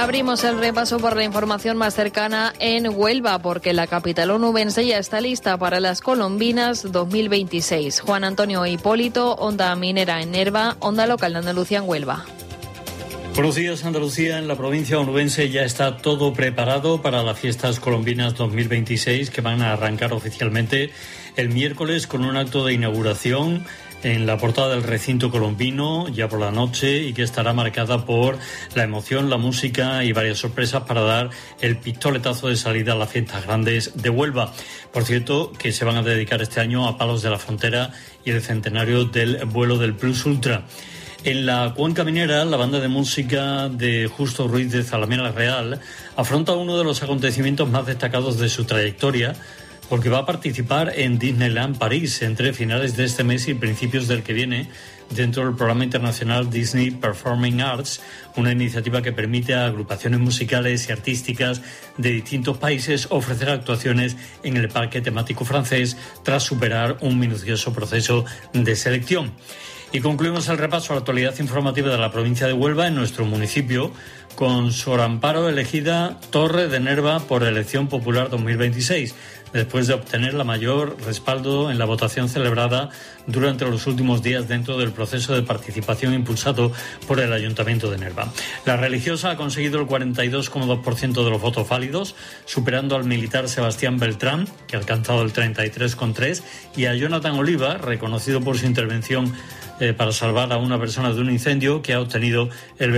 Abrimos el repaso por la información más cercana en Huelva, porque la capital onubense ya está lista para las Colombinas 2026. Juan Antonio Hipólito, Onda Minera en Nerva, Onda Local de Andalucía en Huelva. Buenos días, Andalucía. En la provincia onubense ya está todo preparado para las fiestas colombinas 2026, que van a arrancar oficialmente el miércoles con un acto de inauguración en la portada del recinto colombino ya por la noche, y que estará marcada por la emoción, la música y varias sorpresas para dar el pistoletazo de salida a las fiestas grandes de Huelva. Por cierto, que se van a dedicar este año a Palos de la Frontera y el centenario del vuelo del Plus Ultra. En la Cuenca Minera, la banda de música de Justo Ruiz de Zalamea Real afronta uno de los acontecimientos más destacados de su trayectoria, porque va a participar en Disneyland París entre finales de este mes y principios del que viene, dentro del programa internacional Disney Performing Arts, una iniciativa que permite a agrupaciones musicales y artísticas de distintos países ofrecer actuaciones en el parque temático francés tras superar un minucioso proceso de selección. Y concluimos el repaso a la actualidad informativa de la provincia de Huelva en nuestro municipio, con Sor Amparo elegida Torre de Nerva por elección popular 2026, después de obtener la mayor respaldo en la votación celebrada durante los últimos días dentro del proceso de participación impulsado por el Ayuntamiento de Nerva. La religiosa ha conseguido el 42,2% de los votos válidos, superando al militar Sebastián Beltrán, que ha alcanzado el 33,3%, y a Jonathan Oliva, reconocido por su intervención para salvar a una persona de un incendio, que ha obtenido el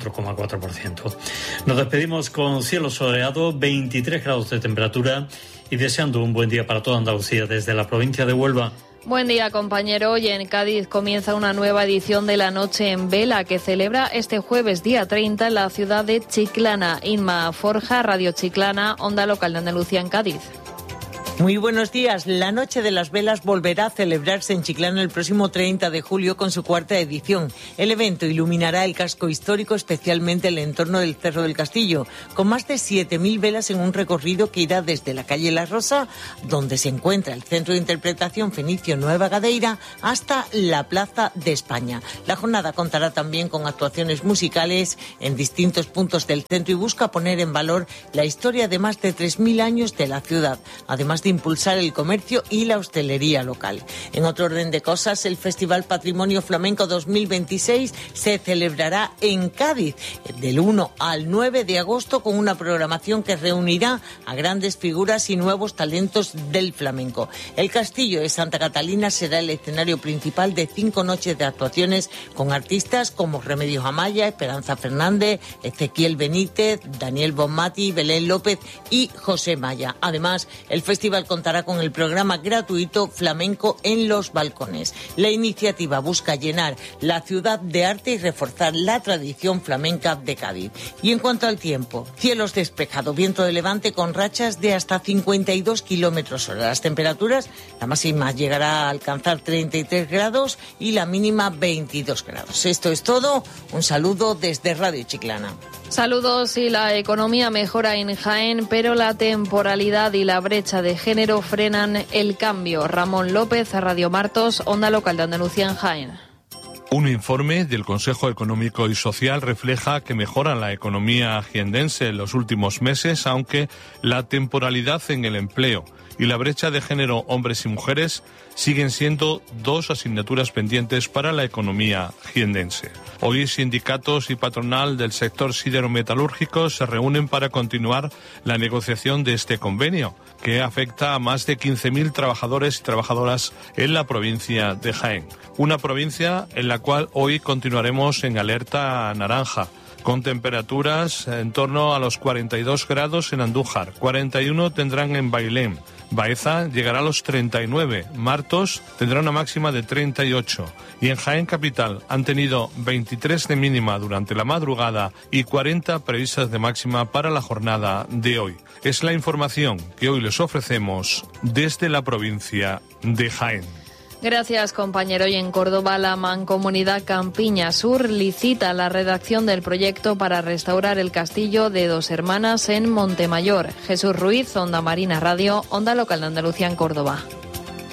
24,4%. Nos despedimos con cielo soleado, 23 grados de temperatura, y deseando un buen día para toda Andalucía desde la provincia de Huelva. Buen día, compañero. Hoy en Cádiz comienza una nueva edición de la Noche en Vela, que celebra este jueves día 30 en la ciudad de Chiclana. Inma Forja, Radio Chiclana, Onda Local de Andalucía en Cádiz. Muy buenos días. La Noche de las Velas volverá a celebrarse en Chiclana el próximo 30 de julio con su cuarta edición. El evento iluminará el casco histórico, especialmente el entorno del Cerro del Castillo, con más de 7.000 velas en un recorrido que irá desde la calle La Rosa, donde se encuentra el Centro de Interpretación Fenicio Nueva Gadeira, hasta la Plaza de España. La jornada contará también con actuaciones musicales en distintos puntos del centro y busca poner en valor la historia de más de 3.000 años de la ciudad, además de impulsar el comercio y la hostelería local. En otro orden de cosas, el Festival Patrimonio Flamenco 2026 se celebrará en Cádiz del 1 al 9 de agosto con una programación que reunirá a grandes figuras y nuevos talentos del flamenco. El Castillo de Santa Catalina será el escenario principal de 5 noches de actuaciones con artistas como Remedios Amaya, Esperanza Fernández, Ezequiel Benítez, Daniel Bonmati, Belén López y José Maya. Además, el festival contará con el programa gratuito Flamenco en los Balcones. La iniciativa busca llenar la ciudad de arte y reforzar la tradición flamenca de Cádiz. Y en cuanto al tiempo, cielos despejados, viento de levante con rachas de hasta 52 km/h. Las temperaturas, la máxima llegará a alcanzar 33 grados y la mínima 22 grados. Esto es todo. Un saludo desde Radio Chiclana. Saludos. Y la economía mejora en Jaén, pero la temporalidad y la brecha de género frenan el cambio. Ramón López, Radio Martos, Onda Local de Andalucía en Jaén. Un informe del Consejo Económico y Social refleja que mejora la economía jienense en los últimos meses, aunque la temporalidad en el empleo y la brecha de género hombres y mujeres siguen siendo dos asignaturas pendientes para la economía jienense. Hoy sindicatos y patronal del sector siderometalúrgico se reúnen para continuar la negociación de este convenio, que afecta a más de 15.000 trabajadores y trabajadoras en la provincia de Jaén. Una provincia en la cual hoy continuaremos en alerta naranja, con temperaturas en torno a los 42 grados en Andújar, 41 tendrán en Bailén. Baeza llegará a los 39, Martos tendrá una máxima de 38 y en Jaén Capital han tenido 23 de mínima durante la madrugada y 40 previstas de máxima para la jornada de hoy. Es la información que hoy les ofrecemos desde la provincia de Jaén. Gracias, compañero. Y en Córdoba, la Mancomunidad Campiña Sur licita la redacción del proyecto para restaurar el castillo de Dos Hermanas en Montemayor. Jesús Ruiz, Onda Marina Radio, Onda Local de Andalucía en Córdoba.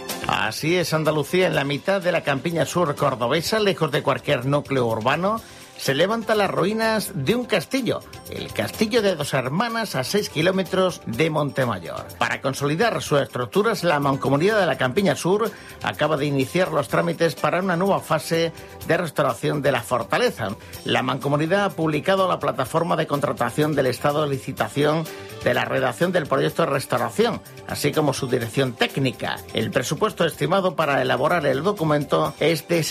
Así es, Andalucía en la mitad de la Campiña Sur cordobesa, lejos de cualquier núcleo urbano. se levanta las ruinas de un castillo, el castillo de Dos Hermanas, a 6 kilómetros de Montemayor. Para consolidar sus estructuras, la Mancomunidad de la Campiña Sur acaba de iniciar los trámites para una nueva fase de restauración de la fortaleza. La Mancomunidad ha publicado la plataforma de contratación del estado de licitación de la redacción del proyecto de restauración, así como su dirección técnica. El presupuesto estimado para elaborar el documento es de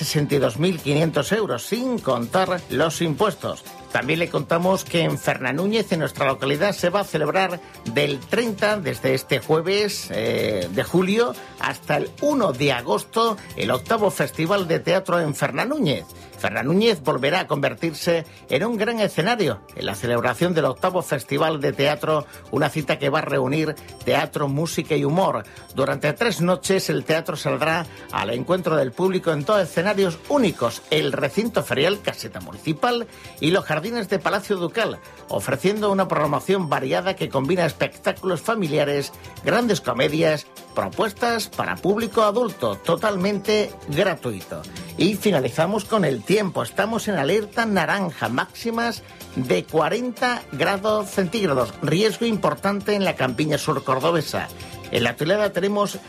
62.500 euros, sin contar los impuestos. También le contamos que en Fernanúñez, en nuestra localidad, se va a celebrar del 30, desde este jueves de julio, hasta el 1 de agosto, el 8º Festival de Teatro en Fernanúñez. Fernanúñez volverá a convertirse en un gran escenario en la celebración del 8º Festival de Teatro, una cita que va a reunir teatro, música y humor. Durante 3 noches el teatro saldrá al encuentro del público en 2 escenarios únicos, el recinto ferial Caseta Municipal y los jardines de Palacio Ducal, ofreciendo una programación variada que combina espectáculos familiares, grandes comedias, propuestas para público adulto, totalmente gratuito. Y finalizamos con el tiempo. Estamos en alerta naranja, máximas de 40 grados centígrados. Riesgo importante en la Campiña Sur cordobesa. En la actualidad tenemos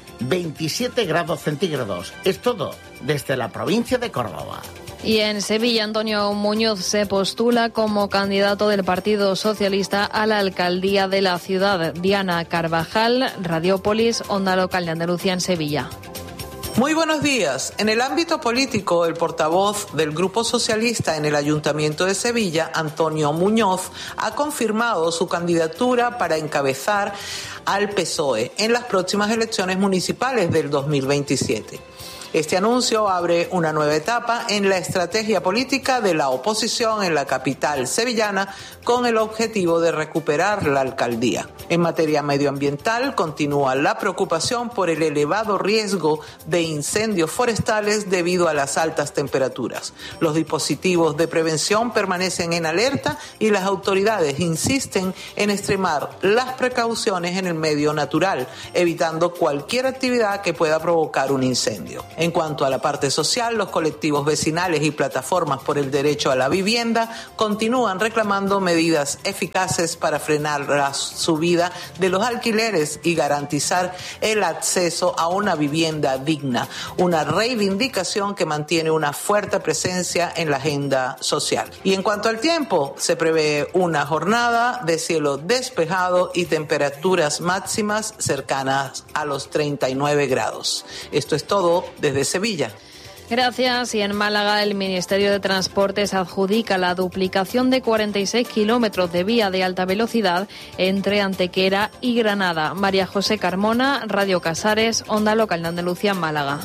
27 grados centígrados. Es todo desde la provincia de Córdoba. Y en Sevilla, Antonio Muñoz se postula como candidato del Partido Socialista a la alcaldía de la ciudad. Diana Carvajal, Radiopolis, Onda Local de Andalucía en Sevilla. Muy buenos días. En el ámbito político, el portavoz del Grupo Socialista en el Ayuntamiento de Sevilla, Antonio Muñoz, ha confirmado su candidatura para encabezar al PSOE en las próximas elecciones municipales del 2027. Este anuncio abre una nueva etapa en la estrategia política de la oposición en la capital sevillana con el objetivo de recuperar la alcaldía. En materia medioambiental, continúa la preocupación por el elevado riesgo de incendios forestales debido a las altas temperaturas. Los dispositivos de prevención permanecen en alerta y las autoridades insisten en extremar las precauciones en el medio natural, evitando cualquier actividad que pueda provocar un incendio. En cuanto a la parte social, los colectivos vecinales y plataformas por el derecho a la vivienda continúan reclamando medidas eficaces para frenar la subida de los alquileres y garantizar el acceso a una vivienda digna, una reivindicación que mantiene una fuerte presencia en la agenda social. Y en cuanto al tiempo, se prevé una jornada de cielo despejado y temperaturas máximas cercanas a los 39 grados. Esto es todo desde Sevilla. Gracias. Y en Málaga, el Ministerio de Transportes adjudica la duplicación de 46 kilómetros de vía de alta velocidad entre Antequera y Granada. María José Carmona, Radio Casares, Onda Local de Andalucía, Málaga.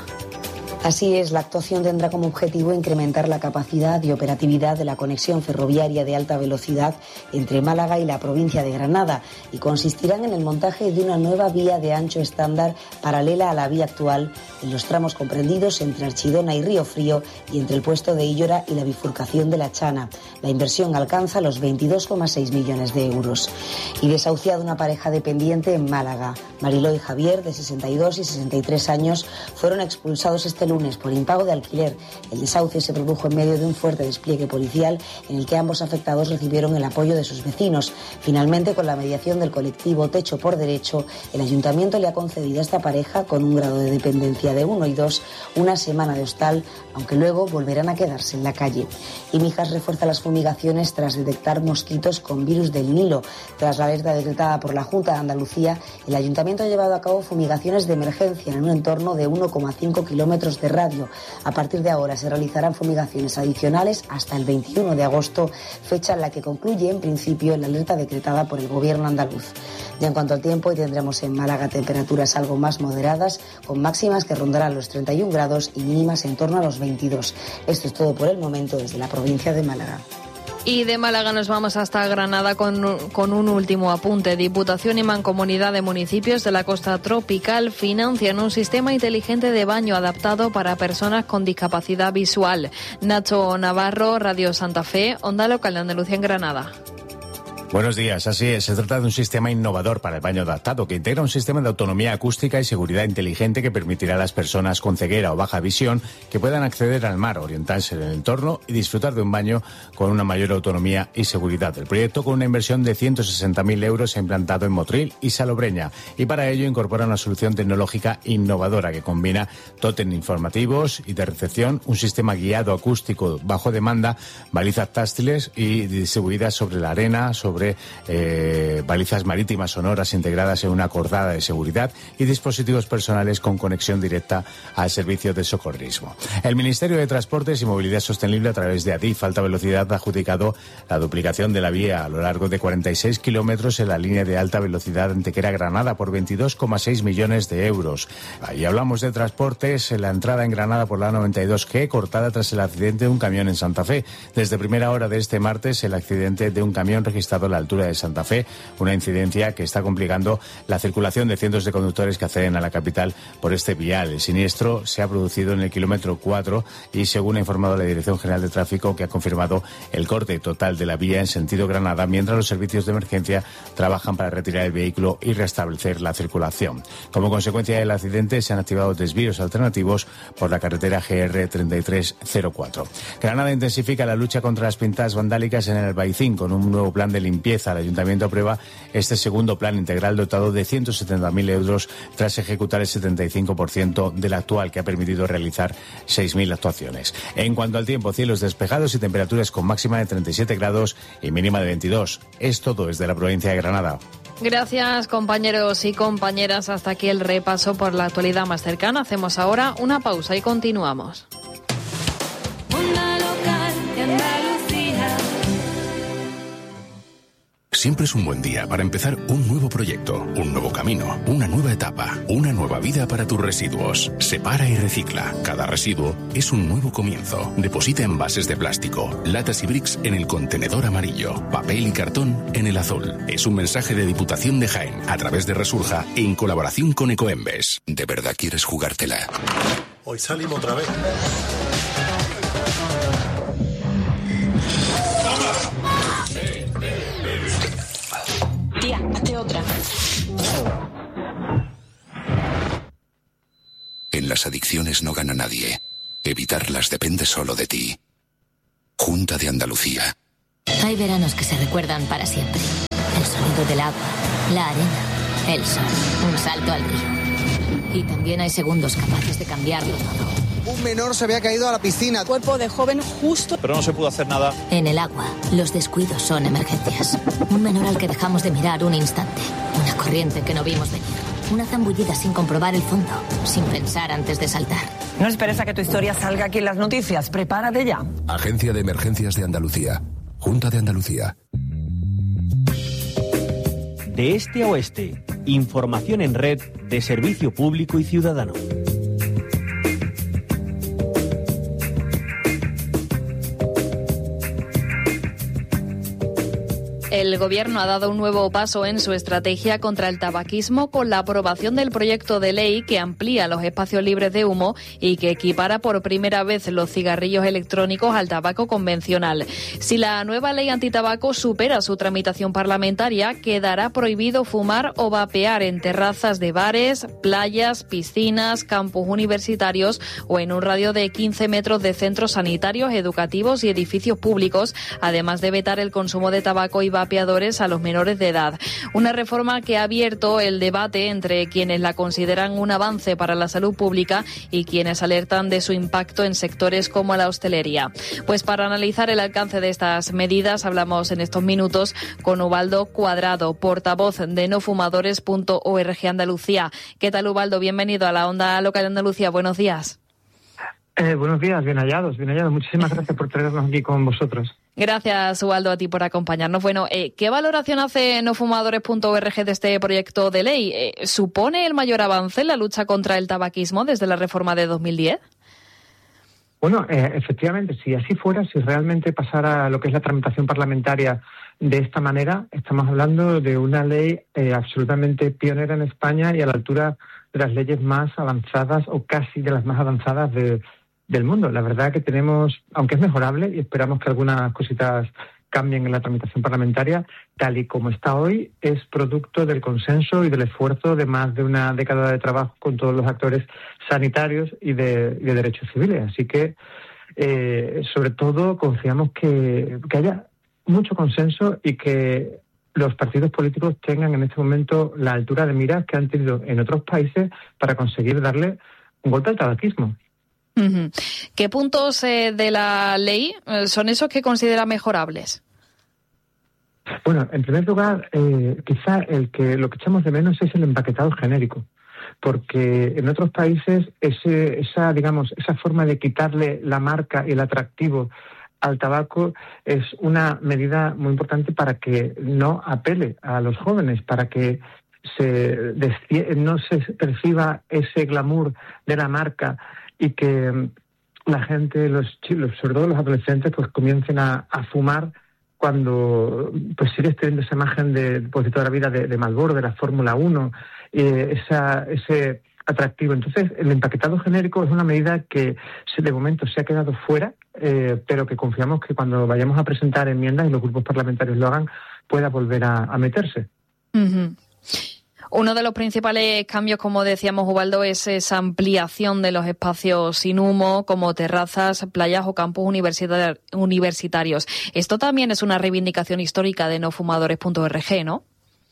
Así es, la actuación tendrá como objetivo incrementar la capacidad y operatividad de la conexión ferroviaria de alta velocidad entre Málaga y la provincia de Granada y consistirán en el montaje de una nueva vía de ancho estándar paralela a la vía actual en los tramos comprendidos entre Archidona y Río Frío y entre el puesto de Illora y la bifurcación de La Chana. La inversión alcanza los 22,6 millones de euros. Y desahuciada una pareja dependiente en Málaga. Mariló y Javier, de 62 y 63 años, fueron expulsados este lunes por impago de alquiler. El desahucio se produjo en medio de un fuerte despliegue policial en el que ambos afectados recibieron el apoyo de sus vecinos. Finalmente, con la mediación del colectivo Techo por Derecho, el ayuntamiento le ha concedido a esta pareja, con un grado de dependencia de 1 y 2, una semana de hostal, aunque luego volverán a quedarse en la calle. Y Mijas refuerza las fumigaciones tras detectar mosquitos con virus del Nilo. Tras la alerta decretada por la Junta de Andalucía, el ayuntamiento ha llevado a cabo fumigaciones de emergencia en un entorno de 1,5 kilómetros de radio. A partir de ahora se realizarán fumigaciones adicionales hasta el 21 de agosto, fecha en la que concluye en principio la alerta decretada por el gobierno andaluz. Ya en cuanto al tiempo, hoy tendremos en Málaga temperaturas algo más moderadas, con máximas que rondarán los 31 grados y mínimas en torno a los 22. Esto es todo por el momento desde la provincia de Málaga. Y de Málaga nos vamos hasta Granada con un último apunte. Diputación y Mancomunidad de Municipios de la Costa Tropical financian un sistema inteligente de baño adaptado para personas con discapacidad visual. Nacho Navarro, Radio Santa Fe, Onda Local de Andalucía en Granada. Buenos días, así es. Se trata de un sistema innovador para el baño adaptado que integra un sistema de autonomía acústica y seguridad inteligente que permitirá a las personas con ceguera o baja visión que puedan acceder al mar, orientarse en el entorno y disfrutar de un baño con una mayor autonomía y seguridad. El proyecto, con una inversión de 160.000 euros, se ha implantado en Motril y Salobreña y para ello incorpora una solución tecnológica innovadora que combina tótem informativos y de recepción, un sistema guiado acústico bajo demanda, balizas táctiles y distribuidas sobre la arena, sobre balizas marítimas sonoras integradas en una cordada de seguridad y dispositivos personales con conexión directa al servicio de socorrismo. El Ministerio de Transportes y Movilidad Sostenible, a través de Adif Alta Velocidad, ha adjudicado la duplicación de la vía a lo largo de 46 kilómetros en la línea de alta velocidad Antequera-Granada por 22,6 millones de euros. Ahí hablamos de transportes, la entrada en Granada por la 92G cortada tras el accidente de un camión en Santa Fe. Desde primera hora de este martes, el accidente de un camión registrado a la altura de Santa Fe, una incidencia que está complicando la circulación de cientos de conductores que acceden a la capital por este vial. El siniestro se ha producido en el kilómetro 4 y, según ha informado la Dirección General de Tráfico, que ha confirmado el corte total de la vía en sentido Granada, mientras los servicios de emergencia trabajan para retirar el vehículo y restablecer la circulación. Como consecuencia del accidente, se han activado desvíos alternativos por la carretera GR 3304. Granada intensifica la lucha contra las pintadas vandálicas en el Albaicín con un nuevo plan de limpieza. El Ayuntamiento aprueba este segundo plan integral dotado de 170.000 euros tras ejecutar el 75% del actual, que ha permitido realizar 6.000 actuaciones. En cuanto al tiempo, cielos despejados y temperaturas con máxima de 37 grados y mínima de 22. Es todo desde la provincia de Granada. Gracias, compañeros y compañeras. Hasta aquí el repaso por la actualidad más cercana. Hacemos ahora una pausa y continuamos. Onda Local de Andalucía. Siempre es un buen día para empezar un nuevo proyecto, un nuevo camino, una nueva etapa, una nueva vida para tus residuos. Separa y recicla. Cada residuo es un nuevo comienzo. Deposita envases de plástico, latas y bricks en el contenedor amarillo, papel y cartón en el azul. Es un mensaje de Diputación de Jaén a través de Resurja en colaboración con Ecoembes. ¿De verdad quieres jugártela? Hoy salimos otra vez. Tía, hazte otra. En las adicciones no gana nadie. Evitarlas depende solo de ti. Junta de Andalucía. Hay veranos que se recuerdan para siempre. El sonido del agua, la arena, el sol, un salto al río. Y también hay segundos capaces de cambiarlo todo. Un menor se había caído a la piscina. Cuerpo de joven justo. Pero no se pudo hacer nada. En el agua, los descuidos son emergencias. Un menor al que dejamos de mirar un instante. Una corriente que no vimos venir. Una zambullida sin comprobar el fondo, sin pensar antes de saltar. No esperes a que tu historia salga aquí en las noticias. Prepárate ya. Agencia de Emergencias de Andalucía. Junta de Andalucía. De este a oeste, información en red de servicio público y ciudadano. El Gobierno ha dado un nuevo paso en su estrategia contra el tabaquismo con la aprobación del proyecto de ley que amplía los espacios libres de humo y que equipara por primera vez los cigarrillos electrónicos al tabaco convencional. Si la nueva ley antitabaco supera su tramitación parlamentaria, quedará prohibido fumar o vapear en terrazas de bares, playas, piscinas, campus universitarios o en un radio de 15 metros de centros sanitarios, educativos y edificios públicos, además de vetar el consumo de tabaco y vapeadores a los menores de edad. Una reforma que ha abierto el debate entre quienes la consideran un avance para la salud pública y quienes alertan de su impacto en sectores como la hostelería. Pues para analizar el alcance de estas medidas hablamos en estos minutos con Ubaldo Cuadrado, portavoz de nofumadores.org Andalucía. ¿Qué tal, Ubaldo? Bienvenido a la Onda Local de Andalucía. Buenos días. Buenos días, bien hallados. Muchísimas gracias por traernos aquí con vosotros. Gracias, Ubaldo, a ti por acompañarnos. Bueno, ¿qué valoración hace nofumadores.org de este proyecto de ley? ¿Supone el mayor avance en la lucha contra el tabaquismo desde la reforma de 2010? Bueno, efectivamente, si así fuera, si realmente pasara lo que es la tramitación parlamentaria de esta manera, estamos hablando de una ley absolutamente pionera en España y a la altura de las leyes más avanzadas o casi de las más avanzadas del mundo. La verdad que tenemos, aunque es mejorable y esperamos que algunas cositas cambien en la tramitación parlamentaria, tal y como está hoy, es producto del consenso y del esfuerzo de más de una década de trabajo con todos los actores sanitarios y de derechos civiles. Así que, sobre todo, confiamos que haya mucho consenso y que los partidos políticos tengan en este momento la altura de miras que han tenido en otros países para conseguir darle un golpe al tabaquismo. Uh-huh. ¿Qué puntos de la ley son esos que considera mejorables? Bueno, en primer lugar, quizá lo que echamos de menos es el empaquetado genérico, porque en otros países esa forma de quitarle la marca y el atractivo al tabaco es una medida muy importante para que no apele a los jóvenes, para que no se perciba ese glamour de la marca y que la gente, sobre todo los adolescentes, pues comiencen a fumar cuando pues sigues teniendo esa imagen de toda la vida de Marlboro, de la Fórmula 1, ese atractivo. Entonces, el empaquetado genérico es una medida que de momento se ha quedado fuera, pero que confiamos que cuando vayamos a presentar enmiendas y los grupos parlamentarios lo hagan, pueda volver a meterse. Uh-huh. Uno de los principales cambios, como decíamos, Ubaldo, es esa ampliación de los espacios sin humo, como terrazas, playas o campus universitarios. Esto también es una reivindicación histórica de nofumadores.org, ¿no?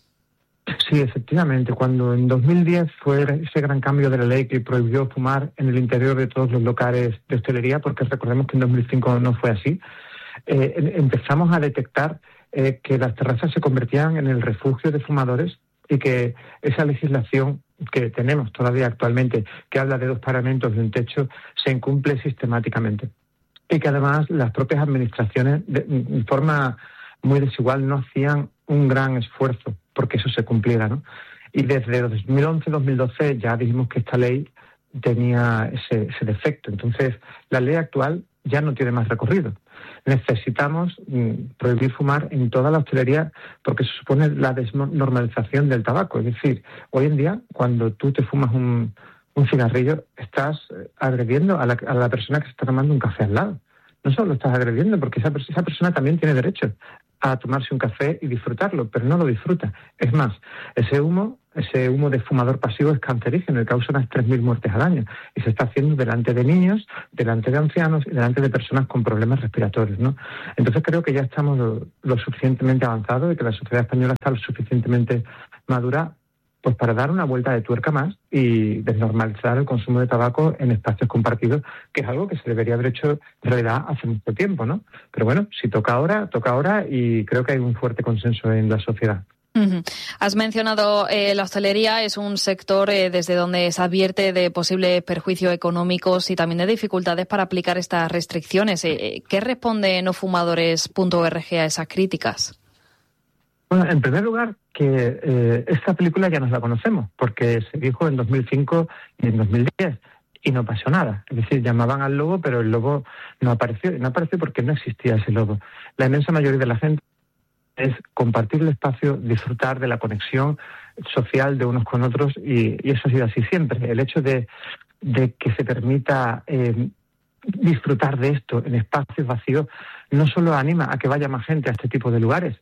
Sí, efectivamente. Cuando en 2010 fue ese gran cambio de la ley que prohibió fumar en el interior de todos los locales de hostelería, porque recordemos que en 2005 no fue así, empezamos a detectar que las terrazas se convertían en el refugio de fumadores y que esa legislación que tenemos todavía actualmente, que habla de 2 paramentos y un techo, se incumple sistemáticamente. Y que además las propias administraciones, de forma muy desigual, no hacían un gran esfuerzo porque eso se cumpliera, ¿no? Y desde 2011-2012 ya dijimos que esta ley tenía ese defecto. Entonces, la ley actual ya no tiene más recorrido. Necesitamos prohibir fumar en toda la hostelería porque se supone la desnormalización del tabaco. Es decir, hoy en día, cuando tú te fumas un cigarrillo, estás agrediendo a la persona que se está tomando un café al lado. No solo estás agrediendo, porque esa persona también tiene derecho a tomarse un café y disfrutarlo, pero no lo disfruta. Es más, ese humo de fumador pasivo es cancerígeno y causa unas 3.000 muertes al año. Y se está haciendo delante de niños, delante de ancianos y delante de personas con problemas respiratorios, ¿no? Entonces creo que ya estamos lo suficientemente avanzados y que la sociedad española está lo suficientemente madura pues para dar una vuelta de tuerca más y desnormalizar el consumo de tabaco en espacios compartidos, que es algo que se debería haber hecho en realidad hace mucho tiempo, ¿no? Pero bueno, si toca ahora y creo que hay un fuerte consenso en la sociedad. Uh-huh. Has mencionado la hostelería, es un sector desde donde se advierte de posibles perjuicios económicos y también de dificultades para aplicar estas restricciones. ¿Qué responde nofumadores.org a esas críticas? Bueno, en primer lugar, que esta película ya nos la conocemos, porque se dijo en 2005 y en 2010, y no pasó nada. Es decir, llamaban al lobo, pero el lobo no apareció. Y no apareció porque no existía ese lobo. La inmensa mayoría de la gente es compartir el espacio, disfrutar de la conexión social de unos con otros, y eso ha sido así siempre. El hecho de que se permita disfrutar de esto en espacios vacíos no solo anima a que vaya más gente a este tipo de lugares,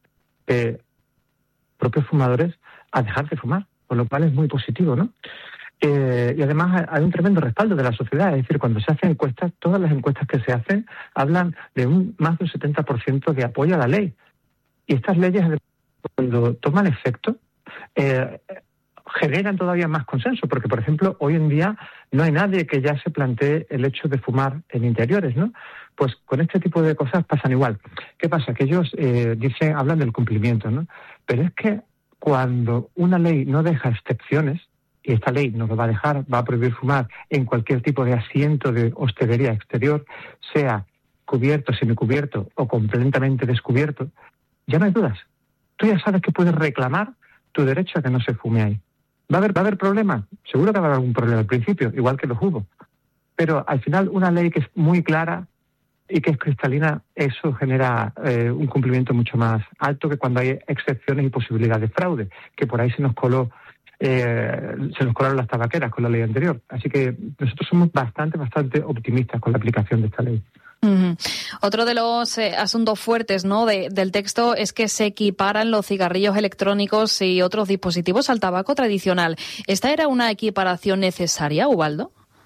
propios fumadores a dejar de fumar, con lo cual es muy positivo, ¿no? Y además hay un tremendo respaldo de la sociedad, es decir, cuando se hacen encuestas, todas las encuestas que se hacen hablan de más del 70% de apoyo a la ley. Y estas leyes, cuando toman efecto, generan todavía más consenso, porque, por ejemplo, hoy en día no hay nadie que ya se plantee el hecho de fumar en interiores, ¿no? Pues con este tipo de cosas pasan igual. ¿Qué pasa? Que ellos hablan del cumplimiento, ¿no? Pero es que cuando una ley no deja excepciones, y esta ley no lo va a dejar, va a prohibir fumar en cualquier tipo de asiento de hostelería exterior, sea cubierto, semicubierto o completamente descubierto, ya no hay dudas. Tú ya sabes que puedes reclamar tu derecho a que no se fume ahí. ¿Va a haber problemas? Seguro que va a haber algún problema al principio, igual que los hubo. Pero al final una ley que es muy clara y que es cristalina, eso genera un cumplimiento mucho más alto que cuando hay excepciones y posibilidad de fraude, que por ahí se nos colaron las tabaqueras con la ley anterior. Así que nosotros somos bastante optimistas con la aplicación de esta ley. Otro de los asuntos fuertes, ¿no?, del texto es que se equiparan los cigarrillos electrónicos y otros dispositivos al tabaco tradicional. ¿Esta era una equiparación necesaria, Ubaldo?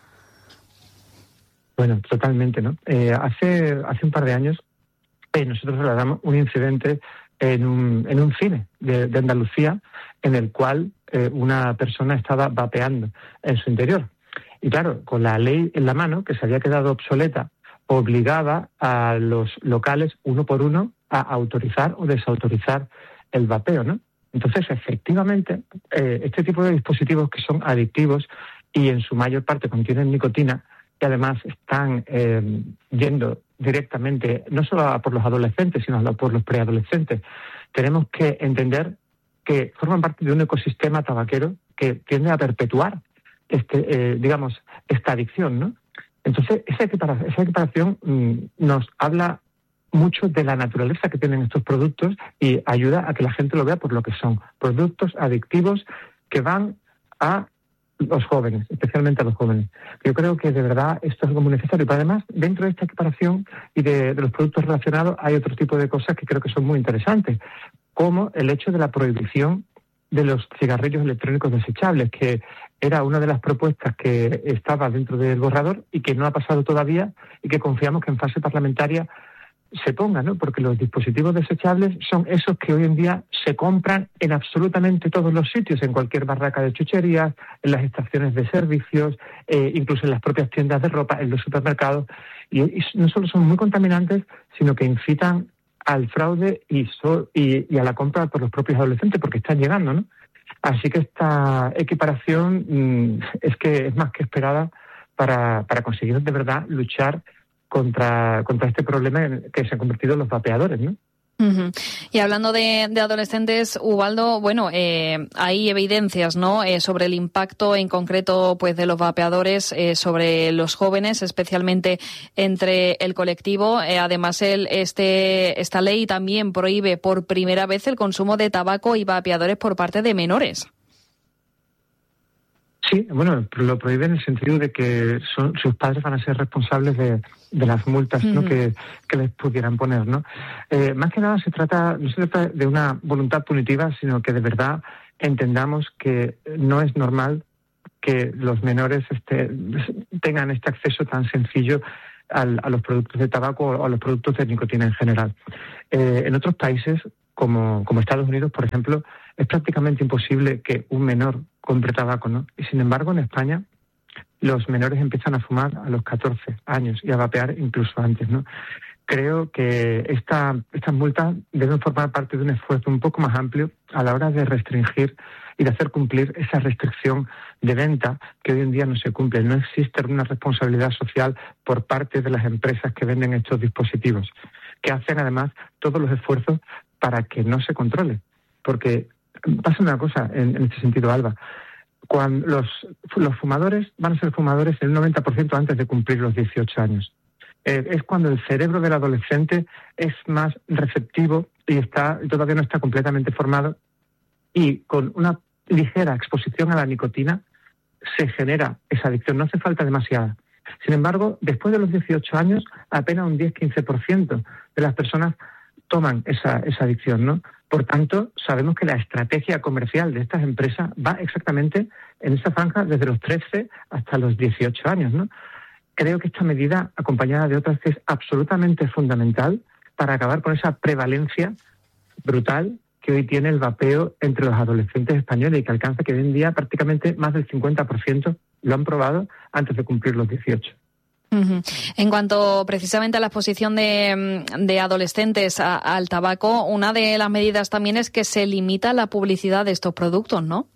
Bueno, totalmente, ¿no? Hace un par de años nosotros relatamos un incidente en un cine de Andalucía en el cual una persona estaba vapeando en su interior. Y claro, con la ley en la mano, que se había quedado obsoleta, obligaba a los locales uno por uno a autorizar o desautorizar el vapeo, ¿no? Entonces, efectivamente, este tipo de dispositivos que son adictivos y en su mayor parte contienen nicotina, que además están yendo directamente, no solo por los adolescentes, sino por los preadolescentes, tenemos que entender que forman parte de un ecosistema tabaquero que tiende a perpetuar esta adicción, ¿no? Entonces, esa equiparación nos habla mucho de la naturaleza que tienen estos productos y ayuda a que la gente lo vea por lo que son, productos adictivos que van a los jóvenes, especialmente a los jóvenes. Yo creo que de verdad esto es algo muy necesario. Pero además, dentro de esta equiparación y de los productos relacionados hay otro tipo de cosas que creo que son muy interesantes, como el hecho de la prohibición de los cigarrillos electrónicos desechables, que era una de las propuestas que estaba dentro del borrador y que no ha pasado todavía y que confiamos que en fase parlamentaria se ponga, ¿no? Porque los dispositivos desechables son esos que hoy en día se compran en absolutamente todos los sitios, en cualquier barraca de chucherías, en las estaciones de servicios, incluso en las propias tiendas de ropa, en los supermercados, y no solo son muy contaminantes, sino que incitan al fraude y a la compra por los propios adolescentes, porque están llegando, ¿no? Así que esta equiparación es que es más que esperada para conseguir de verdad luchar contra este problema que se han convertido en los vapeadores, ¿no? Uh-huh. Y hablando de adolescentes, Ubaldo, bueno, hay evidencias, ¿no?, sobre el impacto en concreto, pues, de los vapeadores sobre los jóvenes, especialmente entre el colectivo. Además, esta ley también prohíbe por primera vez el consumo de tabaco y vapeadores por parte de menores. Sí, bueno, lo prohíbe en el sentido de que sus padres van a ser responsables de las multas, ¿no?, que les pudieran poner, ¿no? Más que nada no se trata de una voluntad punitiva, sino que de verdad entendamos que no es normal que los menores tengan este acceso tan sencillo a los productos de tabaco o a los productos de nicotina en general. En otros países, como Estados Unidos, por ejemplo, es prácticamente imposible que un menor compre tabaco, ¿no? Y sin embargo, en España, los menores empiezan a fumar a los 14 años y a vapear incluso antes, ¿no? Creo que estas multas deben formar parte de un esfuerzo un poco más amplio a la hora de restringir y de hacer cumplir esa restricción de venta que hoy en día no se cumple. No existe una responsabilidad social por parte de las empresas que venden estos dispositivos, que hacen además todos los esfuerzos para que no se controle. Porque pasa una cosa en este sentido, Alba. Cuando los fumadores van a ser fumadores el 90% antes de cumplir los 18 años. Es cuando el cerebro del adolescente es más receptivo y todavía no está completamente formado, y con una ligera exposición a la nicotina se genera esa adicción. No hace falta demasiada. Sin embargo, después de los 18 años, apenas un 10-15% de las personas toman esa adicción, ¿no? Por tanto, sabemos que la estrategia comercial de estas empresas va exactamente en esa franja desde los 13 hasta los 18 años, ¿no? Creo que esta medida, acompañada de otras, es absolutamente fundamental para acabar con esa prevalencia brutal que hoy tiene el vapeo entre los adolescentes españoles y que alcanza que hoy en día prácticamente más del 50% lo han probado antes de cumplir los 18. Uh-huh. En cuanto precisamente a la exposición de adolescentes al tabaco, una de las medidas también es que se limita la publicidad de estos productos, ¿no?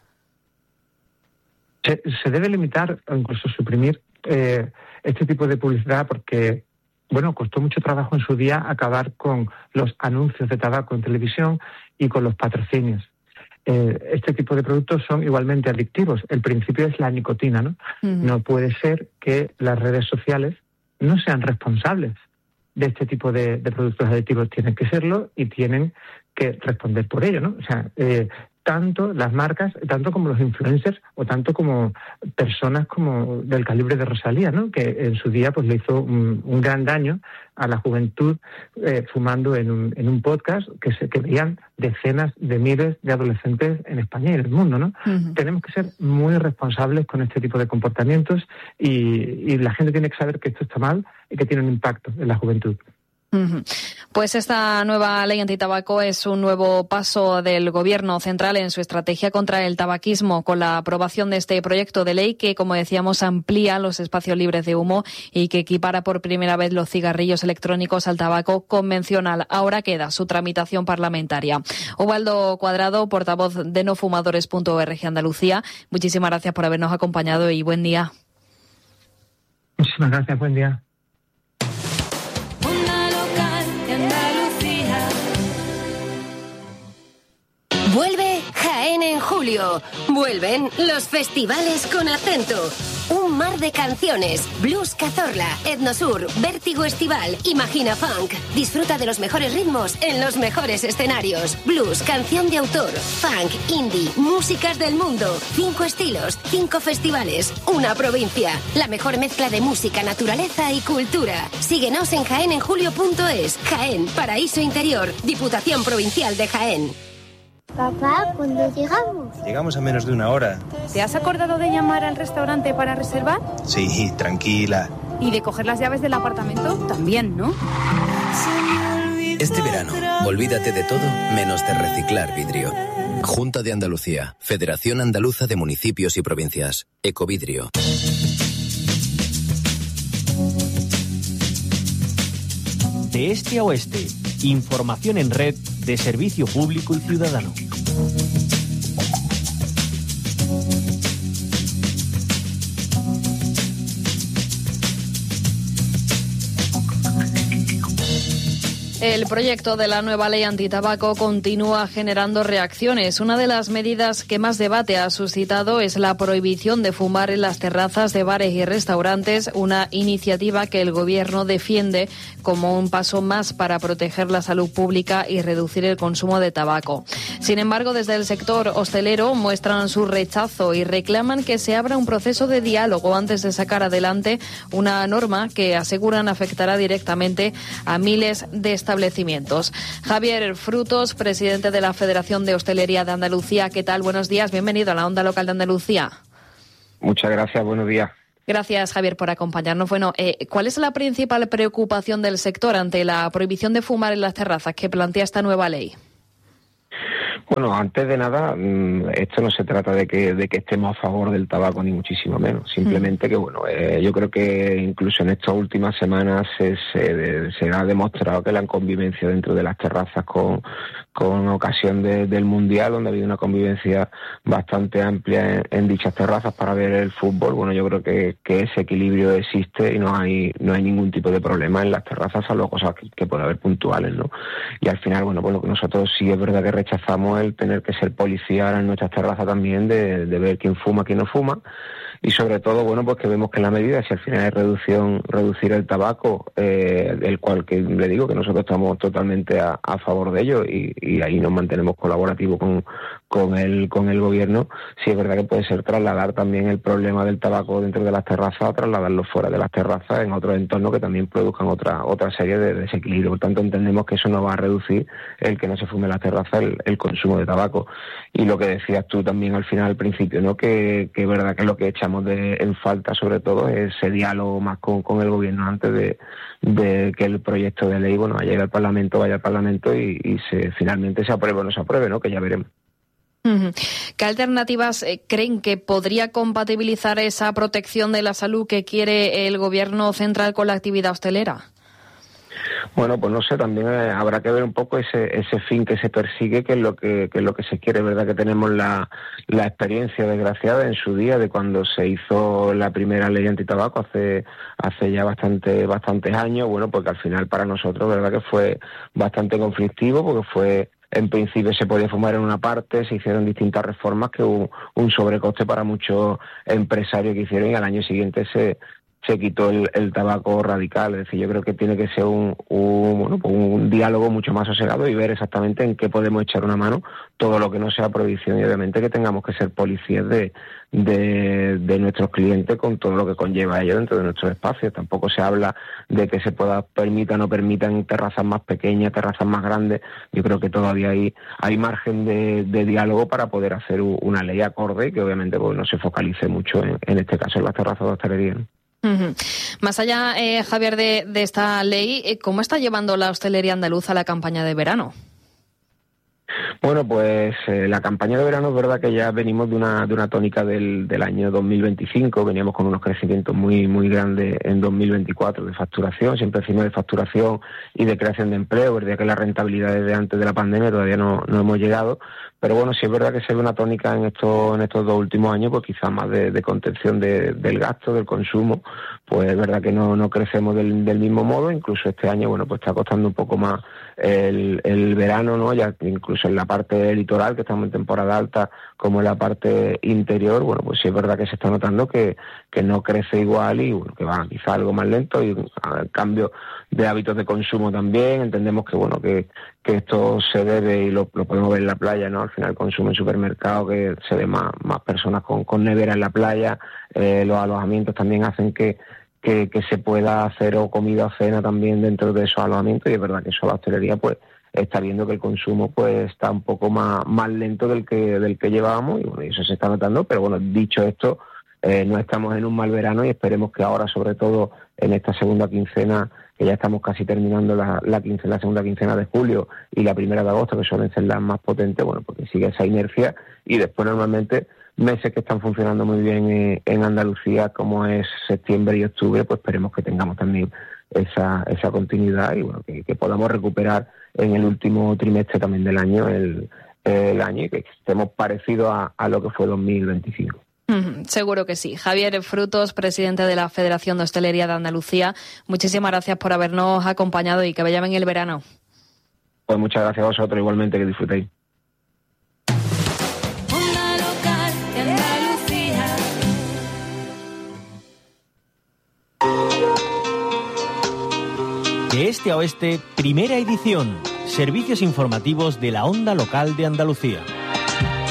Se debe limitar o incluso suprimir este tipo de publicidad porque, bueno, costó mucho trabajo en su día acabar con los anuncios de tabaco en televisión y con los patrocinios. Este tipo de productos son igualmente adictivos. El principio es la nicotina, ¿no? Uh-huh. No puede ser que las redes sociales no sean responsables de este tipo de productos adictivos. Tienen que serlo y tienen que responder por ello, ¿no? O sea, tanto las marcas, tanto como los influencers o tanto como personas como del calibre de Rosalía, ¿no? Que en su día pues le hizo un gran daño a la juventud fumando en un podcast que veían decenas de miles de adolescentes en España y en el mundo, ¿no? Uh-huh. Tenemos que ser muy responsables con este tipo de comportamientos y la gente tiene que saber que esto está mal y que tiene un impacto en la juventud. Pues esta nueva ley antitabaco es un nuevo paso del Gobierno central en su estrategia contra el tabaquismo, con la aprobación de este proyecto de ley que, como decíamos, amplía los espacios libres de humo y que equipara por primera vez los cigarrillos electrónicos al tabaco convencional. Ahora queda su tramitación parlamentaria. Ubaldo Cuadrado, portavoz de nofumadores.org Andalucía, muchísimas gracias por habernos acompañado y buen día. Muchísimas gracias, buen día. Vuelve Jaén en julio. Vuelven los festivales con acento. Un mar de canciones. Blues Cazorla, Etnosur, Vértigo Estival, Imagina Funk. Disfruta de los mejores ritmos en los mejores escenarios. Blues, canción de autor, funk, indie, músicas del mundo. 5 estilos, 5 festivales, una provincia. La mejor mezcla de música, naturaleza y cultura. Síguenos en jaenenjulio.es. Jaén, paraíso interior. Diputación Provincial de Jaén. Papá, ¿cuándo llegamos? Llegamos a menos de una hora. ¿Te has acordado de llamar al restaurante para reservar? Sí, tranquila. ¿Y de coger las llaves del apartamento? También, ¿no? Este verano, olvídate de todo menos de reciclar vidrio. Junta de Andalucía, Federación Andaluza de Municipios y Provincias, Ecovidrio. De este a oeste, información en red de servicio público y ciudadano. El proyecto de la nueva ley antitabaco continúa generando reacciones. Una de las medidas que más debate ha suscitado es la prohibición de fumar en las terrazas de bares y restaurantes, una iniciativa que el Gobierno defiende como un paso más para proteger la salud pública y reducir el consumo de tabaco. Sin embargo, desde el sector hostelero muestran su rechazo y reclaman que se abra un proceso de diálogo antes de sacar adelante una norma que aseguran afectará directamente a miles de establecimientos. Javier Frutos, presidente de la Federación de Hostelería de Andalucía. ¿Qué tal? Buenos días. Bienvenido a la Onda Local de Andalucía. Muchas gracias. Buenos días. Gracias, Javier, por acompañarnos. Bueno, ¿cuál es la principal preocupación del sector ante la prohibición de fumar en las terrazas que plantea esta nueva ley? Bueno, antes de nada, esto no se trata de que estemos a favor del tabaco, ni muchísimo menos. Simplemente que, bueno, yo creo que incluso en estas últimas semanas se ha demostrado que la convivencia dentro de las terrazas con ocasión del Mundial, donde ha habido una convivencia bastante amplia en dichas terrazas para ver el fútbol, bueno, yo creo que ese equilibrio existe y no hay ningún tipo de problema en las terrazas, salvo cosas que puede haber puntuales, ¿no? Y al final, bueno, pues lo que nosotros sí es verdad que rechazamos el tener que ser policía ahora en nuestras terrazas también, de ver quién fuma, quién no fuma. Y sobre todo, bueno, pues que vemos que la medida, si al final es reducir el tabaco, el cual que le digo que nosotros estamos totalmente a favor de ello y ahí nos mantenemos colaborativos con el Gobierno, sí es verdad que puede ser trasladar también el problema del tabaco dentro de las terrazas, trasladarlo fuera de las terrazas en otros entornos que también produzcan otra serie de desequilibrios. Por tanto, entendemos que eso no va a reducir el que no se fume en las terrazas el consumo de tabaco. Y lo que decías tú también al final, al principio, ¿no? Que es verdad que lo que echamos en falta sobre todo es ese diálogo más con el Gobierno antes de que el proyecto de ley, bueno, vaya al Parlamento y finalmente se apruebe o no se apruebe, ¿no? Que ya veremos. ¿Qué alternativas creen que podría compatibilizar esa protección de la salud que quiere el Gobierno central con la actividad hostelera? Bueno, pues no sé, también habrá que ver un poco ese fin que se persigue, que es lo que se quiere. Es verdad que tenemos la experiencia desgraciada en su día de cuando se hizo la primera ley antitabaco hace ya bastantes años, bueno, porque al final para nosotros, verdad que fue bastante conflictivo, porque en principio se podía fumar en una parte, se hicieron distintas reformas que hubo un sobrecoste para muchos empresarios que hicieron y al año siguiente se se quitó el tabaco radical. Es decir, yo creo que tiene que ser un diálogo mucho más sosegado y ver exactamente en qué podemos echar una mano, todo lo que no sea prohibición, y obviamente que tengamos que ser policías de nuestros clientes con todo lo que conlleva ello dentro de nuestros espacios. Tampoco se habla de que se permita o no permitan terrazas más pequeñas, terrazas más grandes. Yo creo que todavía hay margen de diálogo para poder hacer una ley acorde y que obviamente pues, no se focalice mucho en este caso en las terrazas de hostelería, ¿no? Uh-huh. Más allá, Javier, de esta ley, ¿cómo está llevando la hostelería andaluza la campaña de verano? Bueno, pues la campaña de verano es verdad que ya venimos de una tónica del año 2025, veníamos con unos crecimientos muy muy grandes en 2024 de facturación, siempre encima de facturación y de creación de empleo, verdad que la rentabilidad desde antes de la pandemia todavía no hemos llegado, pero bueno, sí es verdad que se ve una tónica en estos 2 últimos años, pues quizás más de contención del gasto, del consumo, pues es verdad que no crecemos del mismo modo, incluso este año, bueno, pues está costando un poco más el verano, ¿no? Ya incluso en la parte litoral, que estamos en temporada alta, como en la parte interior, bueno, pues sí es verdad que se está notando que no crece igual y bueno, que va quizá algo más lento y al cambio de hábitos de consumo también. Entendemos que bueno que esto se debe, y lo podemos ver en la playa, ¿no? Al final el consumo en supermercado, que se ve más personas con nevera en la playa, los alojamientos también hacen que se pueda hacer o comida o cena también dentro de esos alojamientos, y es verdad que eso la hostelería pues está viendo que el consumo pues está un poco más lento del que llevábamos, y bueno, eso se está notando. Pero bueno, dicho esto, no estamos en un mal verano y esperemos que ahora, sobre todo en esta segunda quincena, que ya estamos casi terminando la segunda quincena de julio y la primera de agosto, que suelen ser las más potentes, bueno, porque sigue esa inercia, y después normalmente meses que están funcionando muy bien en Andalucía, como es septiembre y octubre, pues esperemos que tengamos también esa continuidad y bueno, que podamos recuperar en el último trimestre también del año el año, y que estemos parecidos a lo que fue 2025. Seguro que sí. Javier Frutos, presidente de la Federación de Hostelería de Andalucía, muchísimas gracias por habernos acompañado y que vaya bien el verano. Pues muchas gracias a vosotros, igualmente, que disfrutéis. De este a oeste, primera edición. Servicios informativos de la Onda Local de Andalucía.